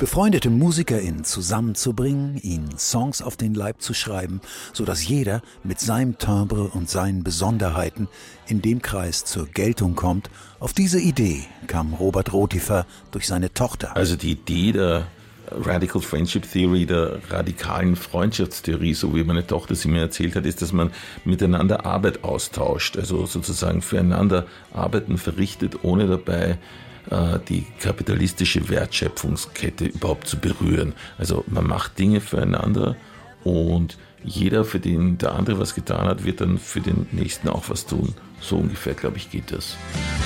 befreundete MusikerInnen zusammenzubringen, ihnen Songs auf den Leib zu schreiben, sodass jeder mit seinem Timbre und seinen Besonderheiten in dem Kreis zur Geltung kommt. Auf diese Idee kam Robert Rotifer durch seine Tochter. Also die Idee der Radical Friendship Theory, der radikalen Freundschaftstheorie, so wie meine Tochter sie mir erzählt hat, ist, dass man miteinander Arbeit austauscht, also sozusagen füreinander Arbeiten verrichtet, ohne dabei die kapitalistische Wertschöpfungskette überhaupt zu berühren. Also man macht Dinge füreinander und jeder, für den der andere was getan hat, wird dann für den Nächsten auch was tun. So ungefähr, glaube ich, geht das.